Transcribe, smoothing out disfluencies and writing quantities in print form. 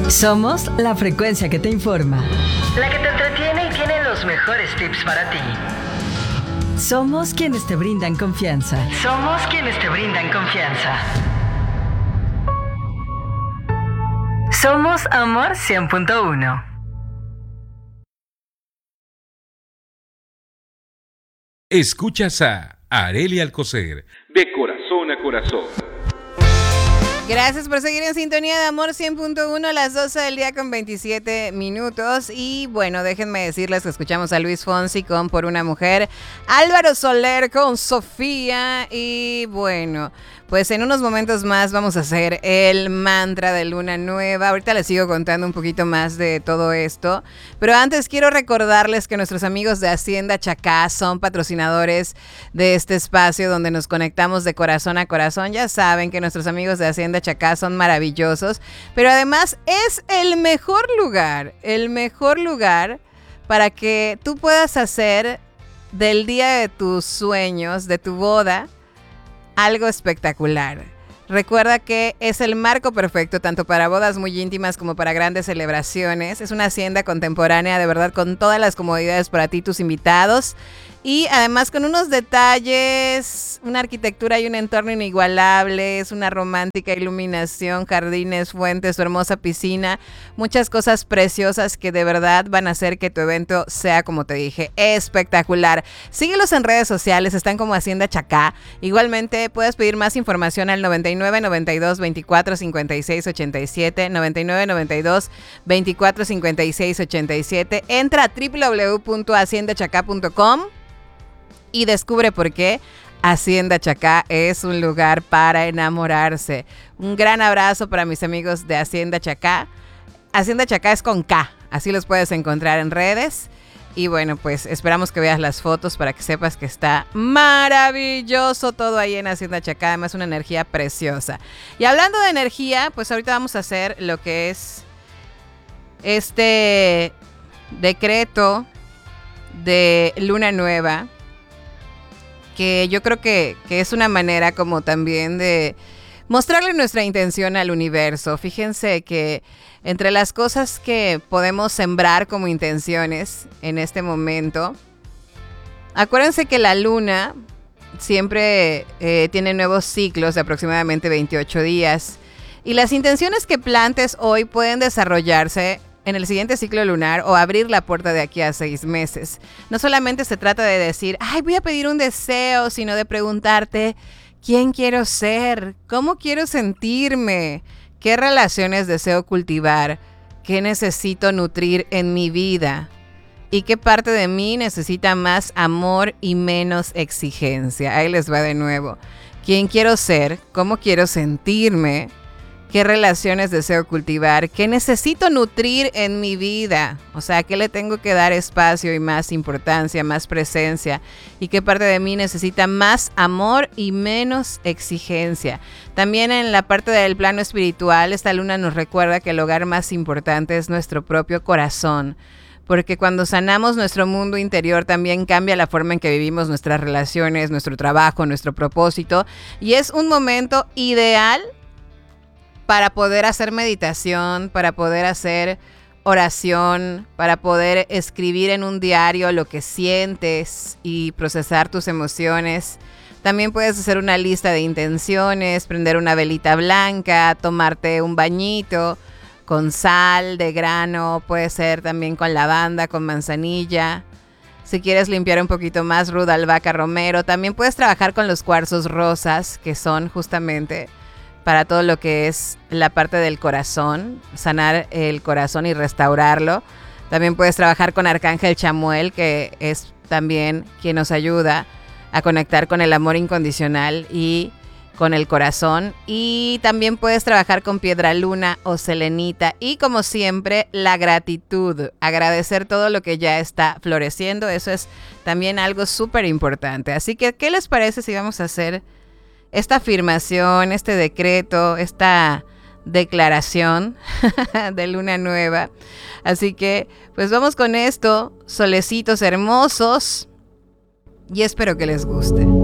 Somos la frecuencia que te informa, la que te entretiene y tiene los mejores tips para ti. Somos quienes te brindan confianza. Somos quienes te brindan confianza. Somos Amor 100.1. Escuchas a Arely Alcocer, de corazón a corazón. Gracias por seguir en sintonía de Amor 100.1 a las 12 del día con 27 minutos. Y bueno, déjenme decirles que escuchamos a Luis Fonsi con Por una Mujer, Álvaro Soler con Sofía. Y bueno, pues en unos momentos más vamos a hacer el mantra de Luna Nueva. Ahorita les sigo contando un poquito más de todo esto. Pero antes quiero recordarles que nuestros amigos de Hacienda Chacá son patrocinadores de este espacio donde nos conectamos de corazón a corazón. Ya saben que nuestros amigos de Hacienda Chacá son maravillosos, pero además es el mejor lugar para que tú puedas hacer del día de tus sueños, de tu boda, algo espectacular. Recuerda que es el marco perfecto tanto para bodas muy íntimas como para grandes celebraciones. Es una hacienda contemporánea, de verdad, con todas las comodidades para ti y tus invitados. Y además con unos detalles, una arquitectura y un entorno inigualables, una romántica iluminación, jardines, fuentes, su hermosa piscina, muchas cosas preciosas que de verdad van a hacer que tu evento sea, como te dije, espectacular. Síguelos en redes sociales, están como Hacienda Chacá. Igualmente puedes pedir más información al 99 92 24 56 87, 99 92 24 56 87. Entra a www.haciendachacá.com y descubre por qué Hacienda Chacá es un lugar para enamorarse. Un gran abrazo para mis amigos de Hacienda Chacá. Hacienda Chacá es con K, así los puedes encontrar en redes. Y bueno, pues esperamos que veas las fotos para que sepas que está maravilloso todo ahí en Hacienda Chacá. Además, una energía preciosa. Y hablando de energía, pues ahorita vamos a hacer lo que es este decreto de Luna Nueva, que yo creo que es una manera como también de mostrarle nuestra intención al universo. Fíjense que entre las cosas que podemos sembrar como intenciones en este momento, acuérdense que la luna siempre tiene nuevos ciclos de aproximadamente 28 días y las intenciones que plantes hoy pueden desarrollarse en el siguiente ciclo lunar o abrir la puerta de aquí a 6 meses. No solamente se trata de decir, ay, voy a pedir un deseo, sino de preguntarte, ¿quién quiero ser? ¿Cómo quiero sentirme? ¿Qué relaciones deseo cultivar? ¿Qué necesito nutrir en mi vida? ¿Y qué parte de mí necesita más amor y menos exigencia? Ahí les va de nuevo. ¿Quién quiero ser? ¿Cómo quiero sentirme? ¿Qué relaciones deseo cultivar? ¿Qué necesito nutrir en mi vida? O sea, ¿qué le tengo que dar espacio y más importancia, más presencia? ¿Y qué parte de mí necesita más amor y menos exigencia? También en la parte del plano espiritual, esta luna nos recuerda que el hogar más importante es nuestro propio corazón. Porque cuando sanamos nuestro mundo interior también cambia la forma en que vivimos nuestras relaciones, nuestro trabajo, nuestro propósito. Y es un momento ideal para poder hacer meditación, para poder hacer oración, para poder escribir en un diario lo que sientes y procesar tus emociones. También puedes hacer una lista de intenciones, prender una velita blanca, tomarte un bañito con sal de grano, puede ser también con lavanda, con manzanilla. Si quieres limpiar un poquito más, ruda, albahaca, romero. También puedes trabajar con los cuarzos rosas, que son justamente para todo lo que es la parte del corazón, sanar el corazón y restaurarlo. También puedes trabajar con Arcángel Chamuel, que es también quien nos ayuda a conectar con el amor incondicional y con el corazón. Y también puedes trabajar con piedra luna o selenita. Y como siempre, la gratitud, agradecer todo lo que ya está floreciendo. Eso es también algo súper importante. Así que, ¿qué les parece si vamos a hacer esta afirmación, este decreto, esta declaración de luna nueva? Así que pues vamos con esto, solecitos hermosos, y espero que les guste.